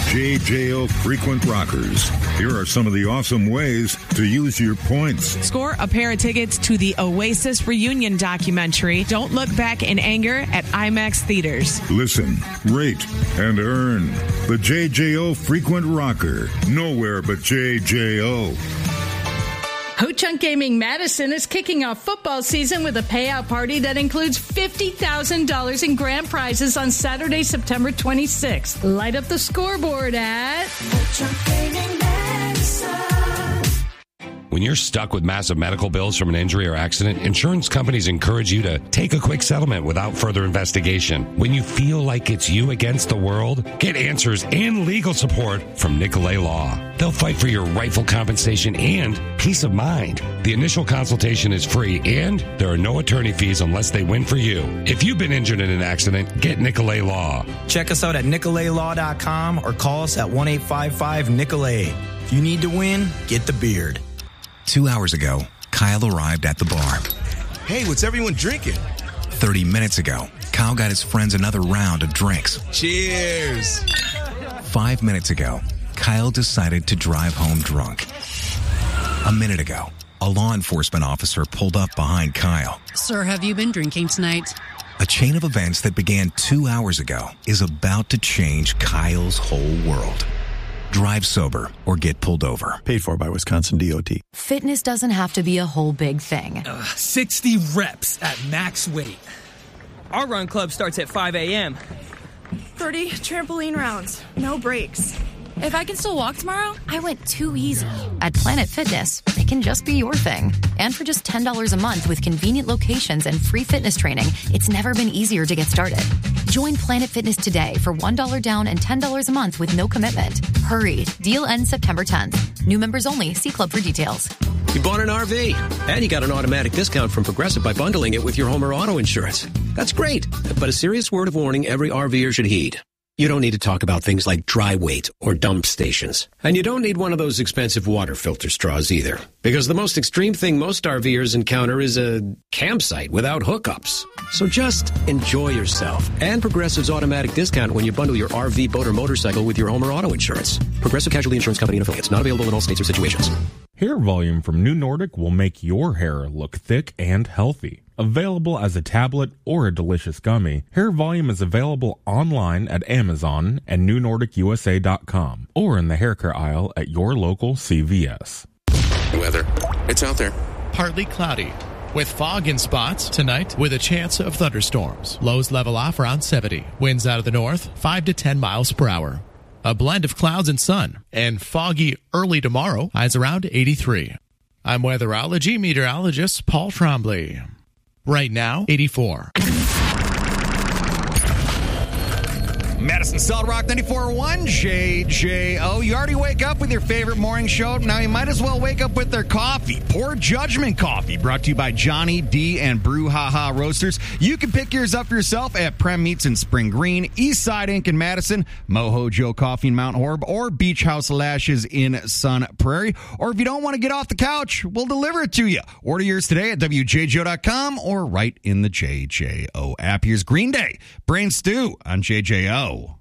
JJO Frequent Rockers. Here are some of the awesome ways to use your points. Score a pair of tickets to the Oasis reunion documentary, Don't Look Back in Anger, at IMAX Theaters. Listen, rate, and earn. The JJO Frequent Rocker. Nowhere but JJO. Ho-Chunk Gaming Madison is kicking off football season with a payout party that includes $50,000 in grand prizes on Saturday, September 26th. Light up the scoreboard at Ho-Chunk Gaming Madison. When you're stuck with massive medical bills from an injury or accident, insurance companies encourage you to take a quick settlement without further investigation. When you feel like it's you against the world, get answers and legal support from Nicolay Law. They'll fight for your rightful compensation and peace of mind. The initial consultation is free, and there are no attorney fees unless they win for you. If you've been injured in an accident, get Nicolay Law. Check us out at nicolaylaw.com or call us at 1-855-NICOLAY. If you need to win, get the beard. 2 hours ago, Kyle arrived at the bar. Hey, what's everyone drinking? 30 minutes ago, Kyle got his friends another round of drinks. Cheers! 5 minutes ago, Kyle decided to drive home drunk. A minute ago, a law enforcement officer pulled up behind Kyle. Sir, have you been drinking tonight? A chain of events that began 2 hours ago is about to change Kyle's whole world. Drive sober or get pulled over. Paid for by Wisconsin DOT. Fitness doesn't have to be a whole big thing. 60 reps at max weight. Our run club starts at 5 a.m. 30 trampoline rounds. No breaks. If I can still walk tomorrow, I went too easy. At Planet Fitness, it can just be your thing. And for just $10 a month with convenient locations and free fitness training, it's never been easier to get started. Join Planet Fitness today for $1 down and $10 a month with no commitment. Hurry. Deal ends September 10th. New members only. See Club for details. You bought an RV, and you got an automatic discount from Progressive by bundling it with your home or auto insurance. That's great, but a serious word of warning every RVer should heed. You don't need to talk about things like dry weight or dump stations. And you don't need one of those expensive water filter straws either. Because the most extreme thing most RVers encounter is a campsite without hookups. So just enjoy yourself. And Progressive's automatic discount when you bundle your RV, boat, or motorcycle with your home or auto insurance. Progressive Casualty Insurance Company and Affiliates. Not available in all states or situations. Hair Volume from New Nordic will make your hair look thick and healthy. Available as a tablet or a delicious gummy, Hair Volume is available online at Amazon and NewNordicUSA.com or in the hair care aisle at your local CVS. Weather. It's out there. Partly cloudy, with fog in spots tonight with a chance of thunderstorms. Lows level off around 70. Winds out of the north, 5 to 10 miles per hour. A blend of clouds and sun, and foggy early tomorrow, highs around 83. I'm weatherology meteorologist Paul Trombley. Right now, 84. Madison Solid Rock 94.1 JJO. You already wake up with your favorite morning show. Now you might as well wake up with their coffee. Poor Judgment Coffee, brought to you by Johnny D and Brouhaha Roasters. You can pick yours up for yourself at Prem Meats in Spring Green, Eastside Inc. in Madison, Moho Joe Coffee in Mount Horeb, or Beach House Lashes in Sun Prairie. Or if you don't want to get off the couch, we'll deliver it to you. Order yours today at WJJO.com or right in the JJO app. Here's Green Day, Brain Stew on JJO.